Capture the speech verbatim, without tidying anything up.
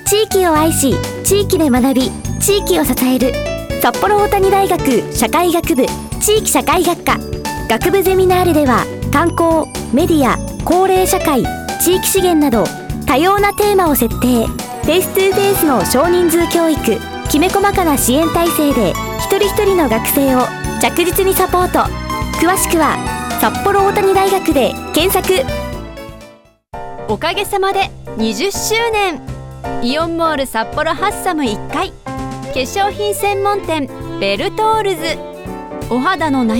地域を愛し地域で学び地域を支える札幌大谷大学社会学部地域社会学科学部ゼミナールでは、観光、メディア、高齢社会、地域資源など多様なテーマを設定。フェイストゥーフェイスの少人数教育、きめ細かな支援体制で一人一人の学生を着実にサポート。詳しくは札幌大谷大学で検索。 おかげさまでにじゅっしゅうねん、イオンモール札幌ハッサムいっかい、化粧品専門店ベルトールズ。お肌の悩